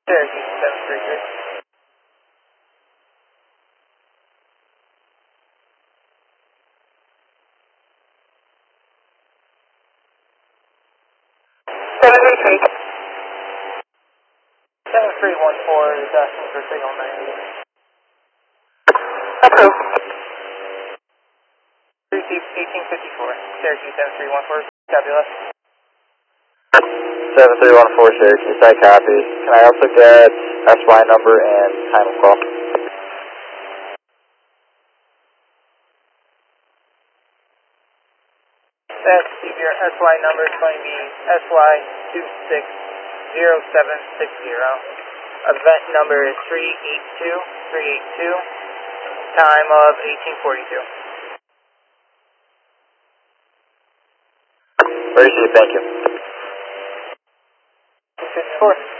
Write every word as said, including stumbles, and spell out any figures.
Syracuse seven three three. seven three three. seven three one four is asking for signal ninety. Approved. Received eighteen fifty-four. Syracuse seven three one four. Copy left. seven three one four Syracuse, I copy. Can I also get S Y number and time of call? That's your S Y number is going to be S Y two six zero seven six zero. Event number is three eight two three eight two. Time of eighteen forty-two. Received, thank you. fifty-four.